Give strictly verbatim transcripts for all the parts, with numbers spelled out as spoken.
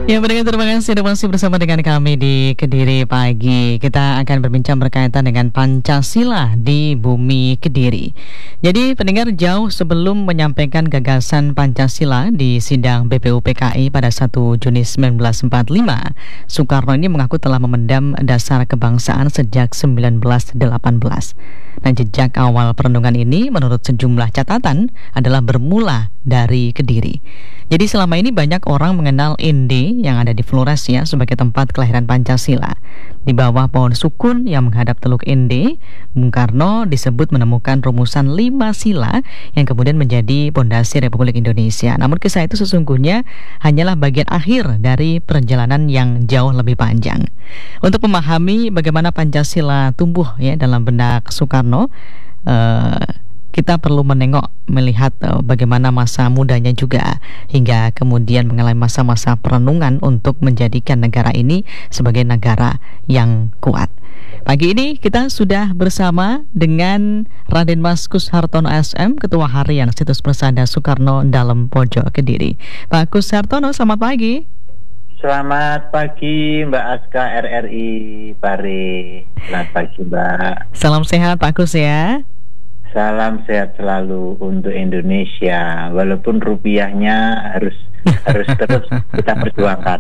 Ya, pendengar, terima kasih sudah masih bersama dengan kami di Kediri Pagi. Kita akan berbincang berkaitan dengan Pancasila di bumi Kediri. Jadi, pendengar, jauh sebelum menyampaikan gagasan Pancasila di sidang B P U P K I pada satu Juni seribu sembilan ratus empat puluh lima, Soekarno ini mengaku telah memendam dasar kebangsaan sejak seribu sembilan ratus delapan belas. Dan jejak awal perenungan ini menurut sejumlah catatan adalah bermula dari Kediri. Jadi selama ini banyak orang mengenal Ende yang ada di Flores ya sebagai tempat kelahiran Pancasila. Di bawah pohon sukun yang menghadap Teluk Ende, Bung Karno disebut menemukan rumusan lima sila yang kemudian menjadi pondasi Republik Indonesia. Namun kisah itu sesungguhnya hanyalah bagian akhir dari perjalanan yang jauh lebih panjang. Untuk memahami bagaimana Pancasila tumbuh ya dalam benak Soekarno, uh, kita perlu menengok, melihat uh, bagaimana masa mudanya juga hingga kemudian mengalami masa-masa perenungan untuk menjadikan negara ini sebagai negara yang kuat. Pagi ini kita sudah bersama dengan Raden Mas Kus Hartono S M, Ketua Harian Situs Persada Soekarno Dalem Pojok Kediri. Pak Kus Hartono, selamat pagi. Selamat pagi Mbak Aska R R I Pare. Selamat pagi Mbak. Salam sehat Pak Kus ya. Salam sehat selalu untuk Indonesia. Walaupun rupiahnya harus harus terus kita perjuangkan.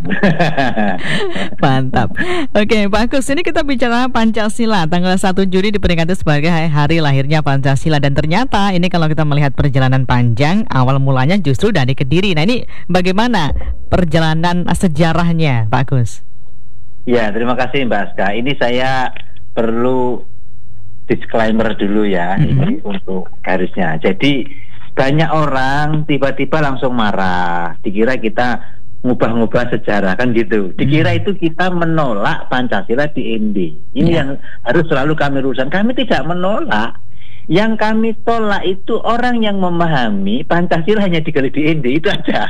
Mantap. Oke Pak Kus, ini kita bicara Pancasila. Tanggal satu Juni diperingati sebagai hari lahirnya Pancasila. Dan ternyata ini kalau kita melihat perjalanan panjang, awal mulanya justru dari Kediri. Nah ini bagaimana perjalanan sejarahnya Pak Kus? Ya, terima kasih Mbak Aska. Ini saya perlu disclaimer dulu ya, mm-hmm. ini untuk garisnya. Jadi banyak orang tiba-tiba langsung marah, dikira kita ngubah-ngubah sejarah kan gitu. Dikira mm-hmm. itu kita menolak Pancasila di Ende. Ini yeah. yang harus selalu kami luruskan. Kami tidak menolak. Yang kami tolak itu orang yang memahami Pancasila hanya digali di Ende, itu aja.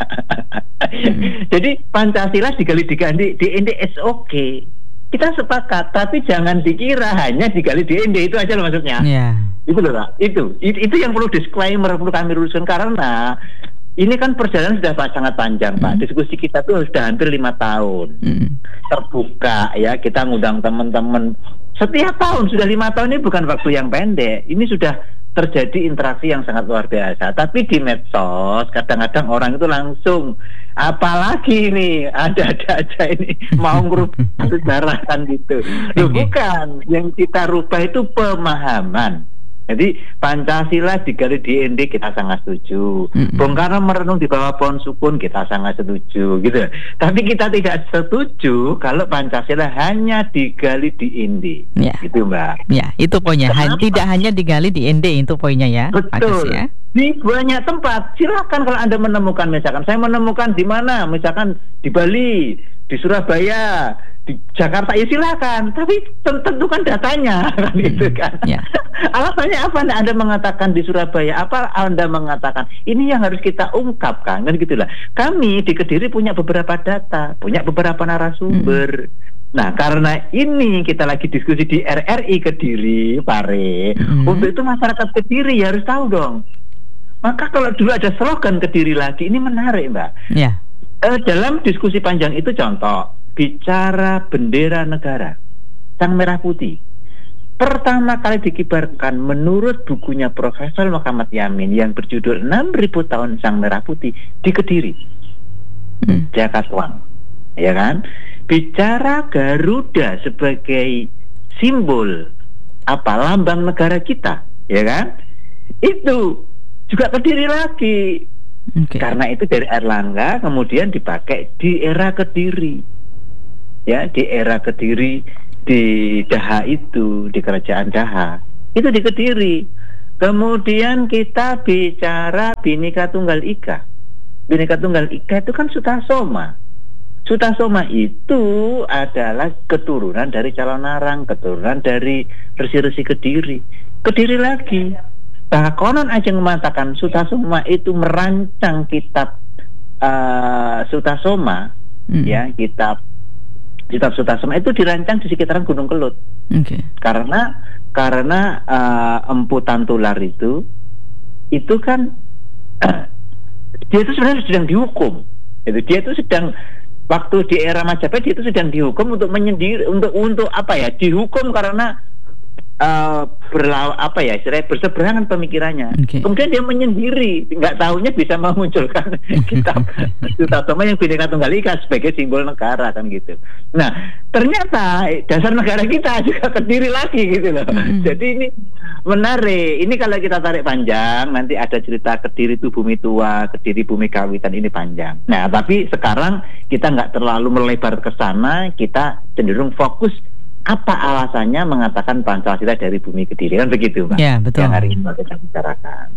mm-hmm. Jadi Pancasila digali di Ende, di Ende is okay. Kita sepakat, tapi jangan dikira hanya digali di Ende, itu aja loh maksudnya. Yeah. Itu loh Pak, itu, itu itu yang perlu disclaimer, perlu kami luruskan karena ini kan perjalanan sudah sangat panjang mm. Pak. Diskusi kita tuh sudah hampir lima tahun, mm. terbuka ya, kita ngundang teman-teman setiap tahun, sudah lima tahun. Ini bukan waktu yang pendek, ini sudah terjadi interaksi yang sangat luar biasa. Tapi di medsos kadang-kadang orang itu langsung, apalagi ini ada-ada aja ini mau ngerubah sejarah kan gitu. Loh, bukan, yang kita rubah itu pemahaman. Jadi Pancasila digali di Ende kita sangat setuju. Mm-hmm. Bung Karno merenung di bawah pohon sukun kita sangat setuju gitu. Tapi kita tidak setuju kalau Pancasila hanya digali di Ende. Ya. Gitu Mbak. Ya, itu poinnya. Han, tidak hanya digali di Ende, itu poinnya ya. Betul. Ya. Di banyak tempat. Silakan kalau Anda menemukan, misalkan saya menemukan di mana, misalkan di Bali, di Surabaya, di Jakarta, ya silakan, tapi tentukan datanya kan gitu kan. Yeah. Alasannya apa Anda mengatakan di Surabaya? Apa Anda mengatakan? Ini yang harus kita ungkapkan kan gitulah. Kami di Kediri punya beberapa data, punya beberapa narasumber. Mm. Nah, karena ini kita lagi diskusi di R R I Kediri, Pare. Mm. Untuk itu masyarakat Kediri ya harus tahu dong. Maka kalau dulu ada slogan Kediri lagi, ini menarik Mbak. Yeah. Eh, dalam diskusi panjang itu contoh bicara bendera negara sang merah putih pertama kali dikibarkan menurut bukunya Profesor Muhammad Yamin yang berjudul enam ribu tahun sang merah putih di Kediri, hmm. Jakatwang, ya kan? Bicara Garuda sebagai simbol apa lambang negara kita, ya kan? Itu juga Kediri lagi. Okay. Karena itu dari Erlangga kemudian dipakai di era Kediri. Ya, di era Kediri, di Daha itu, di kerajaan Daha, itu di Kediri. Kemudian kita bicara Bhinneka Tunggal Ika. Bhinneka Tunggal Ika itu kan Sutasoma. Sutasoma itu adalah keturunan dari Calonarang, keturunan dari resi-resi Kediri. Kediri lagi. Bah konon Ajeng mengatakan Sutasoma itu merancang kitab uh, Sutasoma, hmm. ya kitab kitab Sutasoma itu dirancang di sekitaran Gunung Kelut. Okay. Karena karena uh, Empu Tantular itu itu kan uh, dia itu sebenarnya sedang dihukum. Itu dia itu sedang waktu di era Majapahit itu sedang dihukum untuk menyendiri, untuk untuk apa ya? Dihukum karena Uh, berlaw apa ya istilahnya berseberangan pemikirannya. Okay. Kemudian dia menyendiri, nggak tahunya bisa memunculkan kitab Utama yang Bhinneka Tunggal Ika sebagai simbol negara kan gitu. Nah ternyata dasar negara kita juga Kediri lagi gitu loh. Mm. Jadi ini menarik. Ini kalau kita tarik panjang nanti ada cerita Kediri itu bumi tua, Kediri bumi kawitan, ini panjang. Nah tapi sekarang kita nggak terlalu melebar ke sana, kita cenderung fokus apa alasannya mengatakan Pancasila dari bumi Kediri, kan begitu Pak? Ya, betul. Yang hari ini kita bicarakan.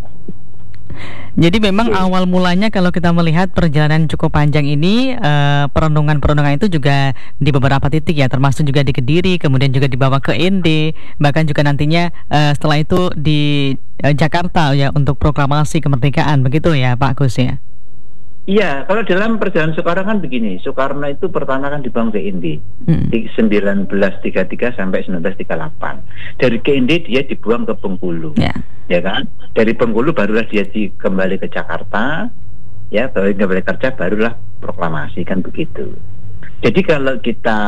Jadi memang Oke. awal mulanya kalau kita melihat perjalanan cukup panjang ini, uh, perenungan-perenungan itu juga di beberapa titik ya, termasuk juga di Kediri, kemudian juga dibawa ke N D, bahkan juga nantinya uh, setelah itu di uh, Jakarta ya untuk proklamasi kemerdekaan, begitu ya Pak Gus ya? Iya, kalau dalam perjalanan Soekarno kan begini, Soekarno itu pertama kan dibuang ke N D hmm. di sembilan belas tiga puluh tiga sampai sembilan belas tiga puluh delapan. Dari ke N D dia dibuang ke Bengkulu, yeah. ya kan? Dari Bengkulu barulah dia di, kembali ke Jakarta, ya baru kembali kerja, barulah proklamasi kan begitu. Jadi kalau kita,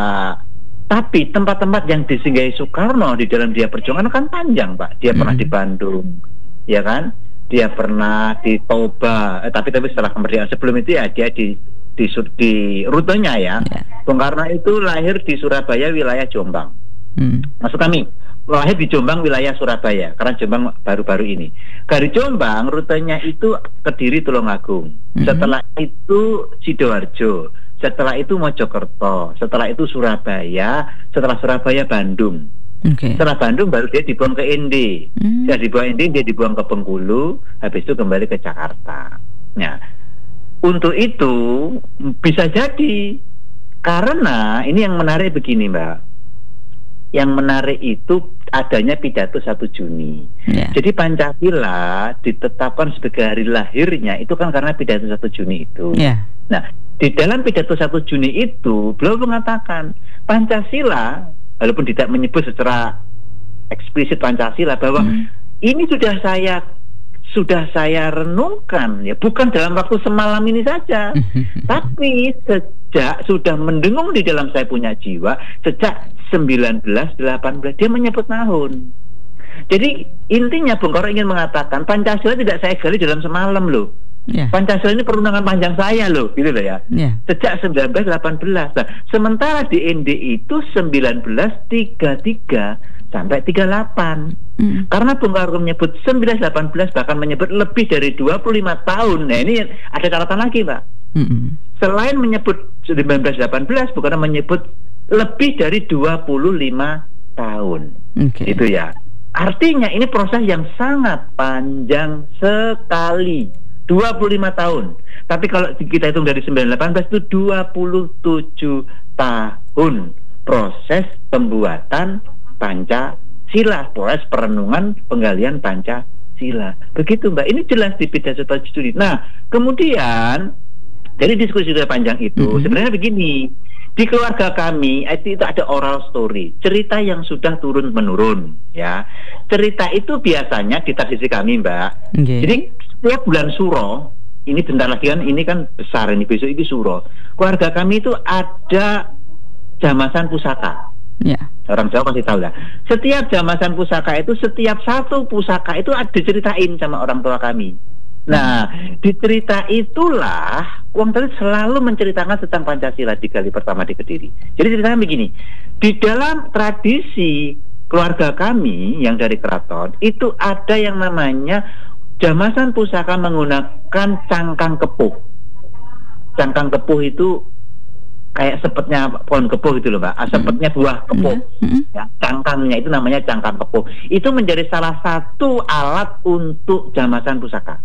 tapi tempat-tempat yang disinggahi Soekarno di dalam dia perjuangan kan panjang Pak. Dia hmm. pernah di Bandung, ya kan? Dia pernah di Toba, eh, tapi tapi setelah kemerdekaan. Sebelum itu ya dia di di, di rutenya ya. Yeah. Bung Karno itu lahir di Surabaya wilayah Jombang. Hmm. Maksud kami lahir di Jombang wilayah Surabaya karena Jombang baru-baru ini. Dari Jombang rutenya itu Kediri Tulungagung. Hmm. Setelah itu Sidoarjo. Setelah itu Mojokerto. Setelah itu Surabaya. Setelah Surabaya Bandung. Okay. Setelah Bandung baru dia dibuang ke N D. Hmm. Setelah dibuang N D dia dibuang ke Bengkulu, habis itu kembali ke Jakarta. Nah, untuk itu bisa jadi karena ini yang menarik begini Mbak. Yang menarik itu adanya pidato satu Juni. Yeah. Jadi Pancasila ditetapkan sebagai hari lahirnya itu kan karena pidato satu Juni itu. Yeah. Nah, di dalam pidato satu Juni itu beliau mengatakan Pancasila, walaupun tidak menyebut secara eksplisit Pancasila, bahwa hmm. ini sudah saya sudah saya renungkan ya, bukan dalam waktu semalam ini saja, tapi sejak sudah mendengung di dalam saya punya jiwa sejak sembilan belas delapan belas dia menyebut tahun. Jadi intinya Bung Karno ingin mengatakan Pancasila tidak saya gali dalam semalam loh. Yeah. Pancasila ini perundangan panjang saya loh, gitu loh ya. Yeah. Sejak sembilan belas delapan belas. Nah, sementara di N D itu sembilan belas tiga puluh tiga sampai tiga puluh delapan. Mm. Karena Bung Karno menyebut sembilan belas delapan belas, bahkan menyebut lebih dari dua puluh lima tahun. Nah, ini ada catatan lagi, Pak. Mm-hmm. Selain menyebut sembilan belas delapan belas, Bung Karno menyebut lebih dari dua puluh lima tahun. Okay. Itu ya. Artinya ini proses yang sangat panjang sekali. dua puluh lima tahun. Tapi kalau kita hitung dari sembilan belas delapan belas itu dua puluh tujuh tahun proses pembuatan Pancasila, proses perenungan penggalian Pancasila. Begitu Mbak, ini jelas di pidato satu Juni. Nah, kemudian dari diskusi sudah panjang itu mm-hmm. sebenarnya begini, di keluarga kami itu, itu ada oral story, cerita yang sudah turun menurun ya. Cerita itu biasanya di tradisi kami Mbak. Okay. Jadi setiap bulan Suro, ini bentar lagi kan, ini kan besar ini, besok ini Suro. Keluarga kami itu ada jamasan pusaka. Yeah. Orang Jawa pasti tahu lah. Setiap jamasan pusaka itu, setiap satu pusaka itu ada diceritain sama orang tua kami. Nah, di cerita itulah Uang Tali selalu menceritakan tentang Pancasila di kali pertama di Kediri. Jadi ceritanya begini, di dalam tradisi keluarga kami yang dari keraton itu ada yang namanya jamasan pusaka menggunakan cangkang kepuh. Cangkang kepuh itu kayak sepetnya pohon kepuh gitu loh Mbak, sepetnya buah kepuh. Mm-hmm. Ya, cangkangnya itu namanya cangkang kepuh. Itu menjadi salah satu alat untuk jamasan pusaka.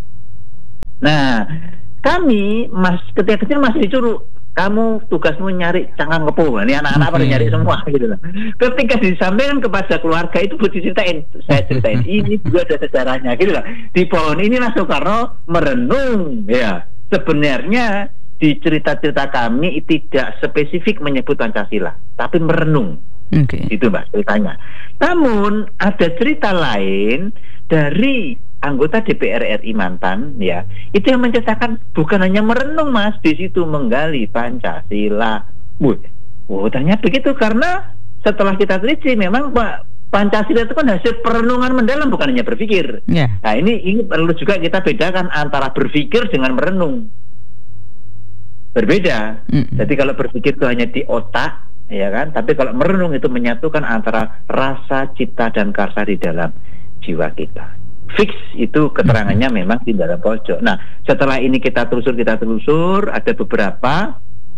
Nah, kami mas ketika kecil masih disuruh, kamu tugasmu nyari cangkang kepuh. Ini anak-anak pada nyari semua gitu loh. Ketika disampaikan kepada keluarga itu buat diceritain, saya ceritain ini juga ada sejarahnya gitu loh. Di pohon inilah Soekarno merenung ya. Sebenarnya di cerita-cerita kami tidak spesifik menyebut Pancasila, tapi merenung. Okay. Itu Mbak ceritanya. Namun ada cerita lain dari anggota D P R R I mantan ya, itu yang mencetakkan bukan hanya merenung Mas, di situ menggali Pancasila. Wuh, oh, ternyata begitu, karena setelah kita teliti memang Pak Pancasila itu kan hasil perenungan mendalam, bukan hanya berpikir. Yeah. Nah ini ini perlu juga kita bedakan antara berpikir dengan merenung. Berbeda. Mm-hmm. Jadi kalau berpikir itu hanya di otak, ya kan. Tapi kalau merenung itu menyatukan antara rasa, cita dan karsa di dalam jiwa kita. Fix itu keterangannya mm-hmm. memang di dalam pojok. Nah setelah ini kita telusur kita telusur ada beberapa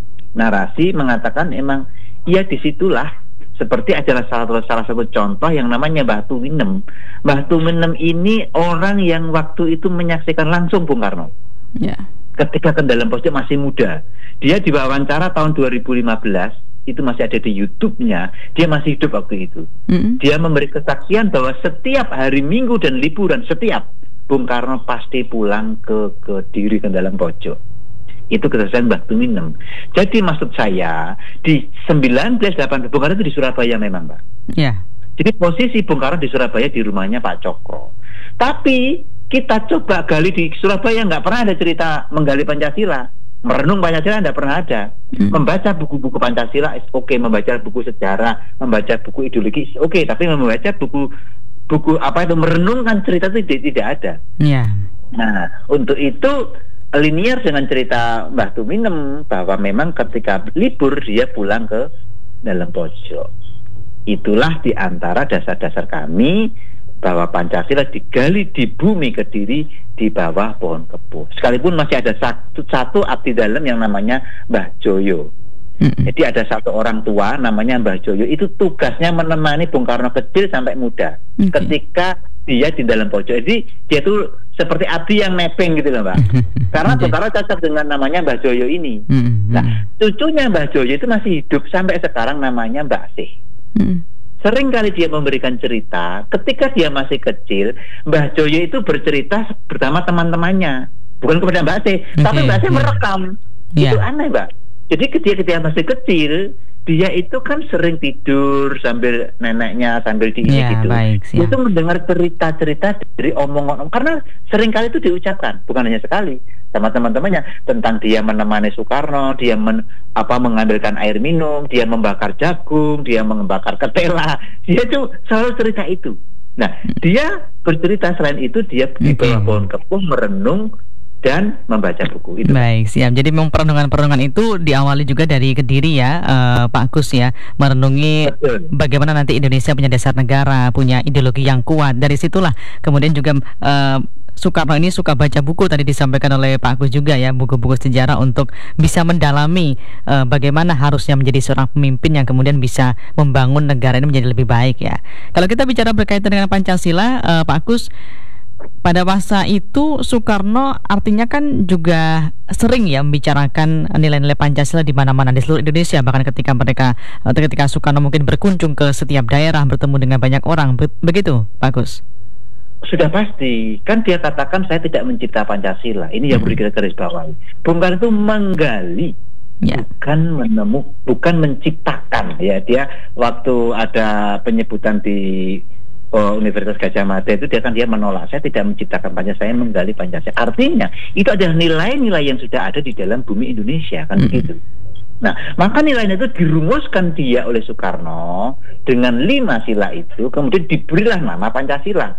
narasi mengatakan emang ya disitulah. Seperti adalah salah, salah satu contoh yang namanya Mbah Tuwinem. Mbah Tuwinem ini orang yang waktu itu menyaksikan langsung Bung Karno. Yeah. Ketika ke dalam pojok masih muda. Dia diwawancara tahun dua ribu lima belas, itu masih ada di YouTube-nya. Dia masih hidup waktu itu. Mm-hmm. Dia memberi kesaksian bahwa setiap hari Minggu dan liburan, setiap Bung Karno pasti pulang ke Kediri ke dalam pojok. Itu kesaksian Mbah Tuwinem. Jadi maksud saya di sembilan belas delapan Bung Karno itu di Surabaya memang, Mbak. Iya. Yeah. Jadi posisi Bung Karno di Surabaya di rumahnya Pak Cokro. Tapi kita coba gali di Surabaya nggak pernah ada cerita menggali Pancasila, merenung Pancasila nggak pernah ada. Mm. Membaca buku-buku Pancasila is oke, okay. Membaca buku sejarah, membaca buku ideologi oke, okay. Tapi membaca buku buku apa itu merenungkan cerita itu tidak, tidak ada. Iya. Yeah. Nah untuk itu linier dengan cerita Mbah Tuwinem bahwa memang ketika libur dia pulang ke dalam pojok. Itulah diantara dasar-dasar kami bahwa Pancasila digali di bumi Kediri di bawah pohon kepuh. Sekalipun masih ada satu, satu abdi dalam yang namanya Mbah Joyo. Mm-hmm. Jadi ada satu orang tua namanya Mbah Joyo, itu tugasnya menemani Bung Karno kecil sampai muda. Okay. Ketika dia di dalam pojok, jadi dia tuh seperti abdi yang nepeng gitu loh Mbak. Karena Bung Karno cocok dengan namanya Mbah Joyo ini. Mm-hmm. Nah cucunya Mbah Joyo itu masih hidup sampai sekarang namanya Mbak Sih. Mm-hmm. Sering kali dia memberikan cerita ketika dia masih kecil, Mbah Joyo itu bercerita bersama teman-temannya, bukan kepada Mbak Sih, okay, tapi Mbak Sih yeah. merekam. Yeah. Itu aneh Mbak. Jadi ketika dia masih kecil, dia itu kan sering tidur sambil neneknya sambil di ini ya, gitu. Baik, dia itu mendengar cerita-cerita dari omongan, karena sering kali itu diucapkan, bukan hanya sekali, sama teman-temannya tentang dia menemani Soekarno, dia men, apa mengambilkan air minum, dia membakar jagung, dia membakar ketela, dia itu selalu cerita itu. Nah, dia bercerita selain itu dia di bawah pohon kepuh merenung dan membaca buku itu. Baik, siap. Jadi memang perenungan-perenungan itu diawali juga dari Kediri ya, uh, Pak Kus ya, merenungi Betul. Bagaimana nanti Indonesia punya dasar negara, punya ideologi yang kuat. Dari situlah kemudian juga uh, Soekarno ini suka baca buku, tadi disampaikan oleh Pak Kus juga ya, buku-buku sejarah untuk bisa mendalami uh, bagaimana harusnya menjadi seorang pemimpin yang kemudian bisa membangun negara ini menjadi lebih baik ya. Kalau kita bicara berkaitan dengan Pancasila, uh, Pak Kus, pada masa itu Soekarno artinya kan juga sering ya membicarakan nilai-nilai Pancasila di mana-mana di seluruh Indonesia, bahkan ketika mereka ketika Soekarno mungkin berkunjung ke setiap daerah bertemu dengan banyak orang, begitu Pak Kus? Sudah pasti, kan dia katakan saya tidak mencipta Pancasila. Ini yang perlu kita garis bawahi. Bung Karno itu menggali, ya. bukan menemu, bukan menciptakan. Ya, dia waktu ada penyebutan di Oh, Universitas Gadjah Mada itu dia kan dia menolak, saya tidak menciptakan Pancasila, saya menggali Pancasila. Artinya itu adalah nilai-nilai yang sudah ada di dalam bumi Indonesia kan mm-hmm. begitu. Nah, maka nilainya itu dirumuskan dia oleh Soekarno dengan lima sila itu, kemudian diberilah nama Pancasila.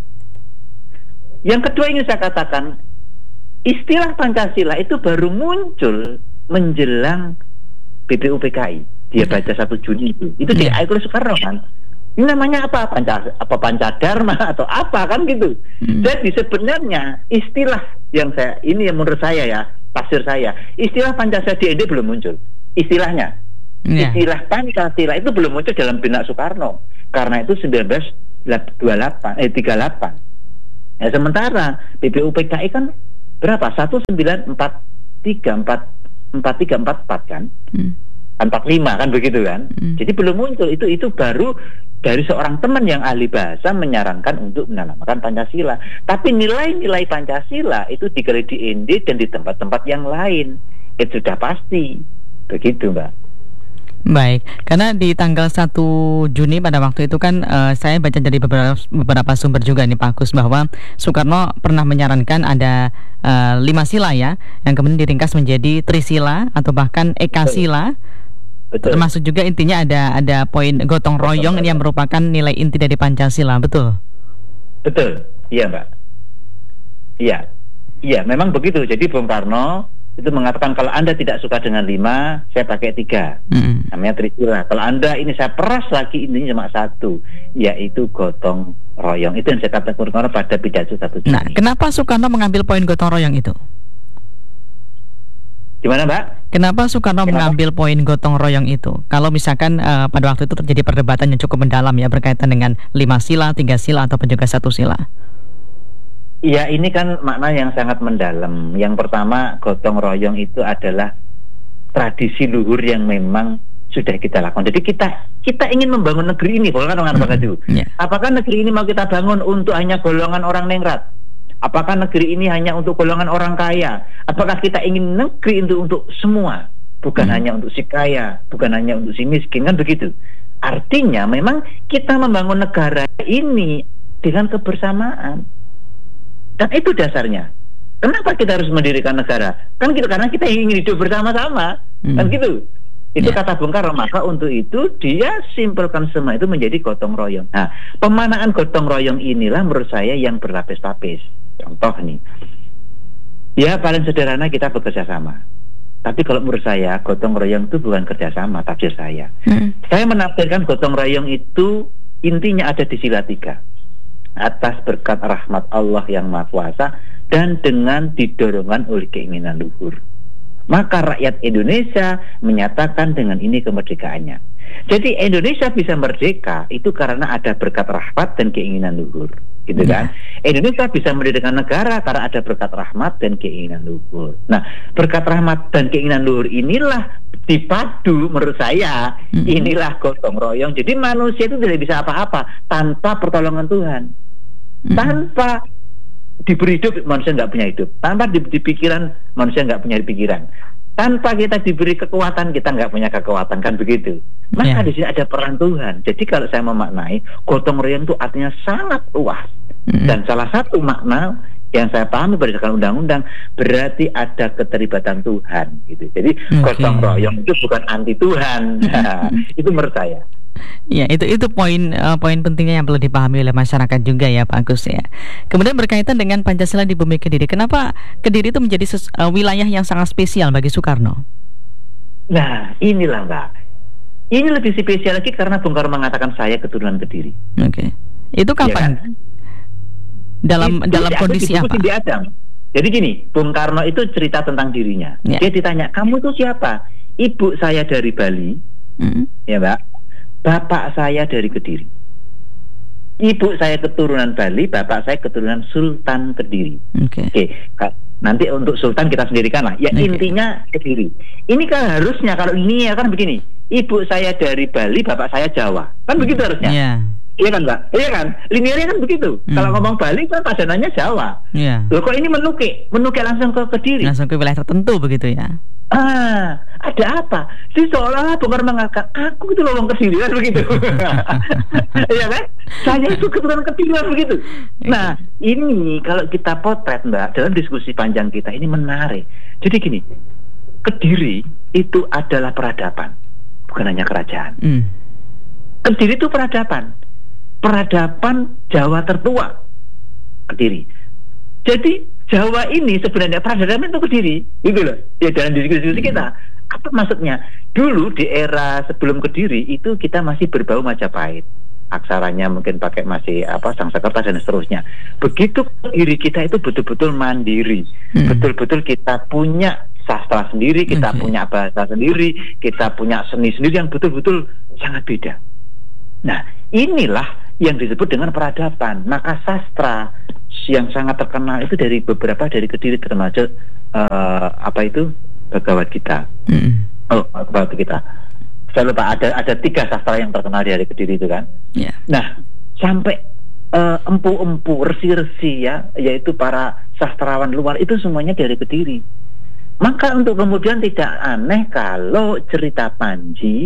Yang kedua ingin saya katakan, istilah Pancasila itu baru muncul menjelang B P U P K I. Dia baca satu Juni itu, itu yeah. diaik oleh Soekarno kan. Ini namanya apa? Panca, apa Pancadharma atau apa kan gitu. Hmm. Jadi sebenarnya istilah yang saya ini yang menurut saya ya, tafsir saya, istilah Pancasila di Indonesia belum muncul. Istilahnya. Yeah. Istilah Pancasila itu belum muncul dalam benak Soekarno. Karena itu seribu sembilan ratus dua puluh delapan eh tiga puluh delapan. Ya, sementara B P U P K I kan berapa? seribu sembilan ratus empat puluh tiga empat empat tiga empat empat kan? Hmm. empat puluh lima kan begitu kan. Hmm. Jadi belum muncul, itu itu baru dari seorang teman yang ahli bahasa menyarankan untuk menanamkan Pancasila. Tapi nilai-nilai Pancasila itu digali di Indi dan di tempat-tempat yang lain. Itu sudah pasti. Begitu, Mbak. Baik, karena di tanggal satu Juni pada waktu itu kan eh, saya baca dari beberapa, beberapa sumber juga nih Pak Agus, bahwa Soekarno pernah menyarankan ada eh, lima sila ya, yang kemudian diringkas menjadi trisila atau bahkan ekasila. Betul. Termasuk juga intinya ada ada poin gotong royong ini yang merupakan nilai inti dari Pancasila, betul? Betul, iya Mbak. Iya, iya memang begitu. Jadi Bung Karno itu mengatakan kalau Anda tidak suka dengan lima, saya pakai tiga. Mm-hmm. Namanya trisila. Kalau Anda ini saya peras lagi, intinya cuma satu, yaitu gotong royong. Itu yang saya katakan Bung Karno pada pidato satu Juni. Nah, kenapa Soekarno mengambil poin gotong royong itu? Gimana Mbak? Kenapa Soekarno Kenapa? mengambil poin gotong royong itu? Kalau misalkan uh, pada waktu itu terjadi perdebatan yang cukup mendalam ya berkaitan dengan lima sila, tiga sila ataupun juga satu sila. Iya, ini kan makna yang sangat mendalam. Yang pertama, gotong royong itu adalah tradisi luhur yang memang sudah kita lakukan. Jadi kita kita ingin membangun negeri ini, kan orang Pak Gadu. Yeah. Apakah negeri ini mau kita bangun untuk hanya golongan orang ningrat? Apakah negeri ini hanya untuk golongan orang kaya? Apakah kita ingin negeri untuk untuk semua, bukan hmm. hanya untuk si kaya, bukan hanya untuk si miskin, kan begitu? Artinya memang kita membangun negara ini dengan kebersamaan. Dan itu dasarnya. Kenapa kita harus mendirikan negara? Kan kita karena kita ingin hidup bersama-sama, hmm. kan gitu. Itu yeah. kata Bung Karno. Maka untuk itu dia simpelkan semua itu menjadi gotong royong. Nah, pemanaan gotong royong inilah menurut saya yang berlapis-lapis. Contoh nih, ya paling sederhana kita bekerja sama. Tapi kalau menurut saya gotong royong itu bukan kerjasama, tafsir saya. Hmm. Saya menafsirkan gotong royong itu intinya ada di sila tiga. Atas berkat rahmat Allah yang Maha Kuasa dan dengan didorongkan oleh keinginan luhur, maka rakyat Indonesia menyatakan dengan ini kemerdekaannya. Jadi Indonesia bisa merdeka itu karena ada berkat rahmat dan keinginan luhur, gitu kan? Ya. Indonesia bisa mendirikan negara karena ada berkat rahmat dan keinginan luhur. Nah, berkat rahmat dan keinginan luhur inilah dipadu menurut saya, mm-hmm. inilah gotong royong. Jadi manusia itu tidak bisa apa-apa tanpa pertolongan Tuhan. Mm-hmm. Tanpa diberi hidup manusia nggak punya hidup. Tanpa di, di pikiran manusia nggak punya pikiran. Tanpa kita diberi kekuatan kita nggak punya kekuatan, kan begitu. Maka yeah. di sini ada peran Tuhan. Jadi kalau saya memaknai gotong royong itu artinya sangat luas. Mm-hmm. Dan salah satu makna yang saya pahami berdasarkan undang-undang berarti ada keterlibatan Tuhan gitu. Jadi okay. gotong royong itu bukan anti Tuhan. Nah, itu menurut saya. Ya, itu itu poin uh, poin pentingnya yang perlu dipahami oleh masyarakat juga ya Pak Agus ya. Kemudian berkaitan dengan Pancasila di Bumi Kediri, kenapa Kediri itu menjadi ses, uh, wilayah yang sangat spesial bagi Soekarno? Nah, inilah Mbak. Ini lebih spesial lagi karena Bung Karno mengatakan saya keturunan Kediri. Oke. Okay. Itu kapan? Ya kan? Dalam itu dalam kondisi apa? Adam. Jadi gini, Bung Karno itu cerita tentang dirinya. Ya. Dia ditanya, kamu itu siapa? Ibu saya dari Bali, mm. ya Mbak. Bapak saya dari Kediri. Ibu saya keturunan Bali, bapak saya keturunan Sultan Kediri. Oke. Okay. Okay. Nanti untuk Sultan kita sendirikan lah. Ya okay. intinya Kediri. Ini kan harusnya kalau ini ya kan begini. Ibu saya dari Bali, bapak saya Jawa. Kan mm. begitu harusnya. Yeah. Iya kan Mbak? Iya kan? Linearnya kan begitu. Hmm. Kalau ngomong Bali kan padanannya Jawa. Iya. Loh kok ini menukik? Menukik langsung ke Kediri. Langsung ke wilayah tertentu begitu ya? Ah, ada apa? Si seolah Bung Karno mengatakan, aku itu ngomong Kediri kan begitu. Iya kan? Saya itu keturunan Kediri kan begitu. Nah, ini kalau kita potret Mbak, dalam diskusi panjang kita ini menarik. Jadi gini, Kediri itu adalah peradaban, bukan hanya kerajaan. Hmm. Kediri itu peradaban. Peradaban Jawa tertua, Kediri. Jadi Jawa ini sebenarnya peradaban itu Kediri, gitu loh. Ya dalam diskusi kita. Apa maksudnya? Dulu di era sebelum Kediri itu kita masih berbau Majapahit. Aksaranya mungkin pakai masih apa Sangsekerta dan seterusnya. Begitu Kediri kita itu betul-betul mandiri, hmm. betul-betul kita punya sastra sendiri, kita okay. punya bahasa sendiri, kita punya seni sendiri yang betul-betul sangat beda. Nah, inilah yang disebut dengan peradaban. Maka sastra yang sangat terkenal itu dari beberapa dari Kediri, terkenal aja uh, apa itu Bhagavad Gita. Mm. Oh, Bhagavad Gita. Saya lupa ada ada tiga sastra yang terkenal dari Kediri itu kan. Yeah. Nah, sampai uh, empu-empu, resi-resi ya, yaitu para sastrawan luar itu semuanya dari Kediri. Maka untuk kemudian tidak aneh kalau cerita Panji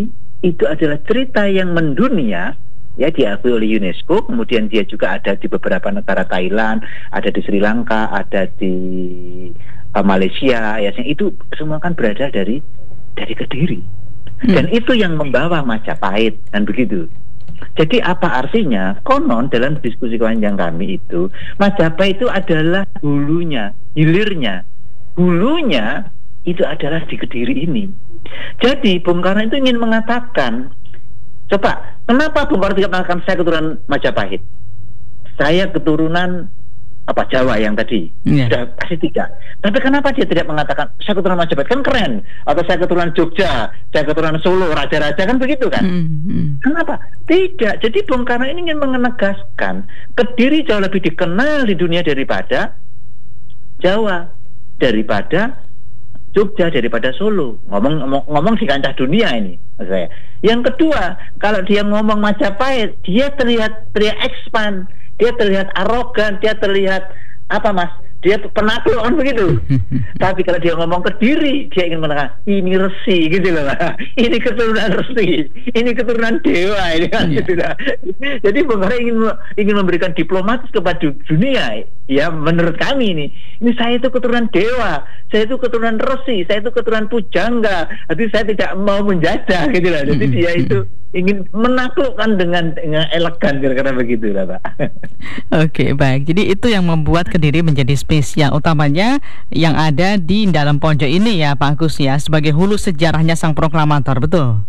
itu adalah cerita yang mendunia, ya, diakui oleh UNESCO. Kemudian dia juga ada di beberapa negara, Thailand, ada di Sri Lanka, ada di uh, Malaysia, ya, itu semua kan berada dari dari Kediri. Dan hmm. itu yang membawa Majapahit, dan begitu. Jadi apa artinya? Konon dalam diskusi panjang kami itu, Majapahit itu adalah hulunya, hilirnya. Hulunya itu adalah di Kediri ini. Jadi Bung Karno itu ingin mengatakan, coba, kenapa Bung Karno tidak mengatakan saya keturunan Majapahit? Saya keturunan apa Jawa yang tadi, yeah. Sudah pasti tidak. Tapi kenapa dia tidak mengatakan saya keturunan Majapahit? Kan keren. Atau saya keturunan Jogja, saya keturunan Solo, raja-raja, kan begitu kan? Mm-hmm. Kenapa? Tidak. Jadi Bung Karno ini ingin menegaskan Kediri jauh lebih dikenal di dunia daripada Jawa, daripada Jogja, daripada Solo. Ngomong ngomong, ngomong di kancah dunia ini, maksud saya. Yang kedua, kalau dia ngomong Majapahit, dia terlihat terlihat expand. Dia terlihat arogan, dia terlihat apa mas? Dia penakluk kan begitu. Tapi kalau dia ngomong Kediri, dia ingin mengatakan ini resi gitu loh. Ini keturunan resi, ini keturunan dewa ini kan. Yeah. Gitu lah. Jadi Bung Karno ingin ingin memberikan diplomatis kepada dunia. Ya menurut kami ini, ini saya itu keturunan dewa, saya itu keturunan resi, saya itu keturunan pujangga. Jadi saya tidak mau menjajah gitu lah. Jadi dia itu ingin menaklukkan dengan, dengan elegan kira-kira begitu lah Pak. Oke, baik. Jadi itu yang membuat Kediri menjadi spesial, utamanya yang ada di dalam pojok ini ya Pak Agus ya, sebagai hulu sejarahnya sang proklamator, betul?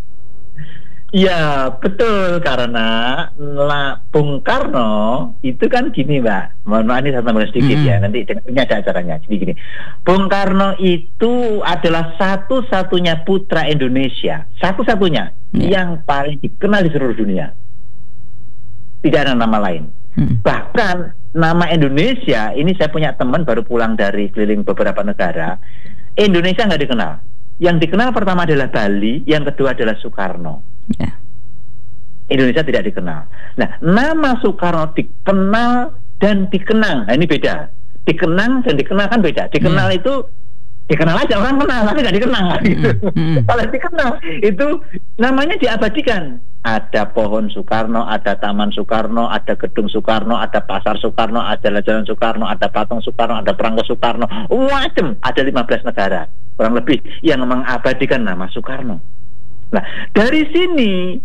Ya betul, karena lah, Bung Karno itu kan gini Mbak, mohon maaf ini saya tambahkan sedikit mm-hmm. ya, nanti ini ada acaranya. Jadi gini, Bung Karno itu adalah satu-satunya putra Indonesia, satu-satunya yeah. yang paling dikenal di seluruh dunia. Tidak ada nama lain. Mm-hmm. Bahkan nama Indonesia, ini saya punya teman baru pulang dari keliling beberapa negara, Indonesia nggak dikenal. Yang dikenal pertama adalah Bali, yang kedua adalah Soekarno. Yeah. Indonesia tidak dikenal. Nah, nama Soekarno dikenal dan dikenang. Nah, ini beda. Dikenang dan dikenal kan beda. Dikenal yeah. itu dikenal aja, orang kenal, tapi nggak dikenal gitu. Mm-hmm. Kalau dikenal itu namanya diabadikan. Ada pohon Soekarno, ada taman Soekarno, ada gedung Soekarno, ada pasar Soekarno, ada jalan Soekarno, ada patung Soekarno, ada perangko Soekarno, macam. Ada lima belas negara kurang lebih yang mengabadikan nama Soekarno. Nah, dari sini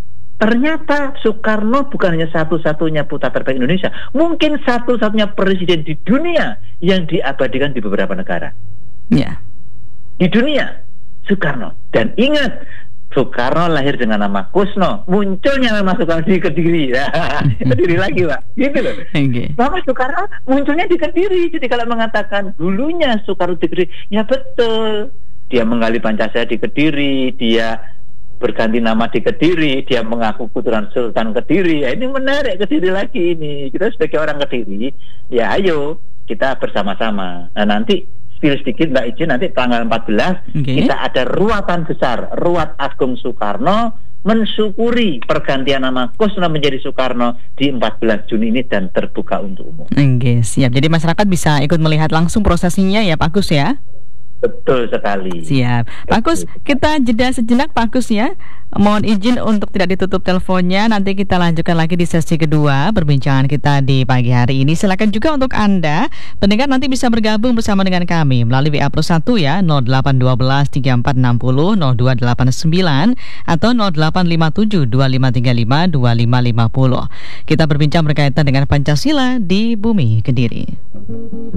ternyata Soekarno bukan hanya satu-satunya putra terbaik Indonesia, mungkin satu-satunya presiden di dunia yang diabadikan di beberapa negara. Ya. Yeah. Di dunia, Soekarno. Dan ingat, Soekarno lahir dengan nama Kusno, munculnya nama Soekarno di Kediri. Kediri lagi Pak, gitu loh. Okay. Nama Soekarno munculnya di Kediri. Jadi kalau mengatakan dulunya Soekarno di Kediri, ya betul. Dia menggali Pancasila di Kediri, dia berganti nama di Kediri, dia mengaku keturunan Sultan Kediri. Ya, ini menarik Kediri lagi ini. Kita sebagai orang Kediri, ya ayo kita bersama-sama. Nah nanti spill sedikit Mbak Ijin, nanti tanggal empat belas okay. kita ada ruatan besar, Ruat Agung Soekarno, mensyukuri pergantian nama Kusno menjadi Soekarno di empat belas Juni ini dan terbuka untuk umum. Oke, siap. Jadi masyarakat bisa ikut melihat langsung prosesinya ya Pak Gus ya? Betul sekali. Siap. Pak Gus, kita jeda sejenak Pak Gus ya. Mohon izin untuk tidak ditutup teleponnya. Nanti kita lanjutkan lagi di sesi kedua perbincangan kita di pagi hari ini. Silakan juga untuk Anda pendengar nanti bisa bergabung bersama dengan kami melalui W A plus satu ya, nol delapan satu dua tiga empat enam nol nol dua delapan sembilan atau nol delapan lima tujuh dua lima tiga lima dua lima lima nol. Kita berbincang berkaitan dengan Pancasila di Bumi Kediri.